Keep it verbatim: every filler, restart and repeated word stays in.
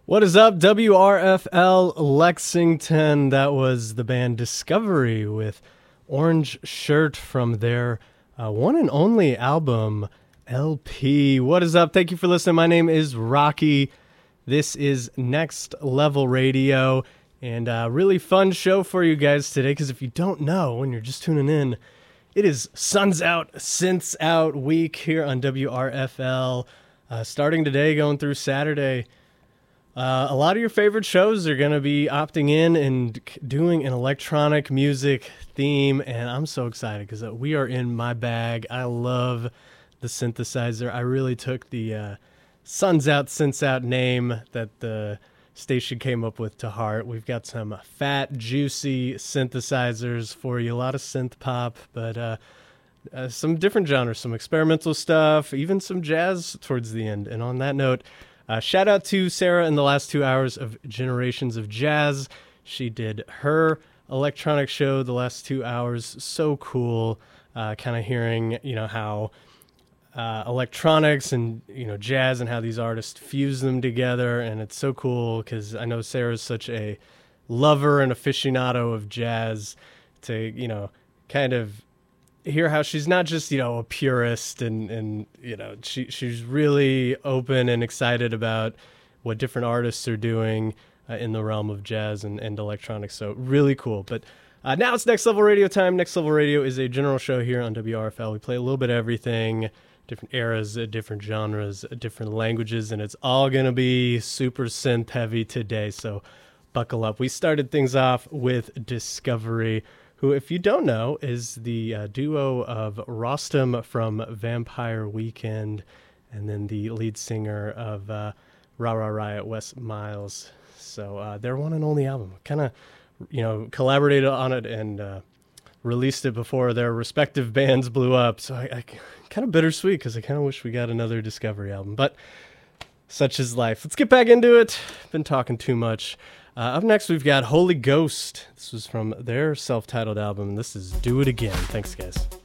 What is up, W R F L Lexington? That was the band Discovery with Orange Shirt from their uh, one and only album, L P. What is up? Thank you for listening. My name is Rocky. This is Next Level Radio, and a really fun show for you guys today, because if you don't know, when you're just tuning in, it is Sun's Out, Synths Out week here on W R F L, uh, starting today, going through Saturday. Uh, a lot of your favorite shows are going to be opting in and doing an electronic music theme, and I'm so excited because uh, we are in my bag. I love the synthesizer. I really took the uh, Sun's Out, Synths Out name that the station came up with to heart. We've got some fat, juicy synthesizers for you, a lot of synth pop, but uh, uh, some different genres, some experimental stuff, even some jazz towards the end. And on that note, Uh, shout out to Sarah in the last two hours of Generations of Jazz. She did her electronic show the last two hours. So cool. Uh, kind of hearing, you know, how uh, electronics and, you know, jazz and how these artists fuse them together. And it's so cool because I know Sarah's such a lover and aficionado of jazz to, you know, kind of hear how she's not just, you know, a purist and, and you know, she she's really open and excited about what different artists are doing uh, in the realm of jazz and, and electronics. So really cool. But uh, now it's Next Level Radio time. Next Level Radio is a general show here on W R F L. We play a little bit of everything, different eras, uh, different genres, uh, different languages, and it's all going to be super synth heavy today. So buckle up. We started things off with Discovery, who, if you don't know, is the uh, duo of Rostam from Vampire Weekend and then the lead singer of uh, Ra Ra Riot, Wes Miles. So uh, their one and only album. Kind of, you know, collaborated on it and uh, released it before their respective bands blew up. So I, I kind of bittersweet because I kind of wish we got another Discovery album. But such is life. Let's get back into it. Been talking too much. Uh, up next, we've got Holy Ghost. This was from their self-titled album. This is Do It Again. Thanks, guys.